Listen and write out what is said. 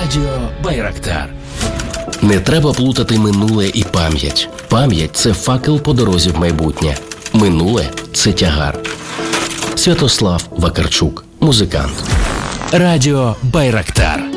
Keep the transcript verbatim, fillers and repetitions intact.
Радіо Байрактар. Не треба плутати минуле і пам'ять. Пам'ять – це факел по дорозі в майбутнє. Минуле – це тягар. Святослав Вакарчук, музикант. Радіо Байрактар.